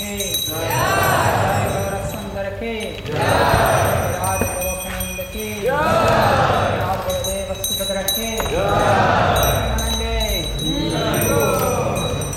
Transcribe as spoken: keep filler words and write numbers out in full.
के जय गोरख सुंदर के जय राज गोरखानंद के जय गुरुदेव सुभद्रा के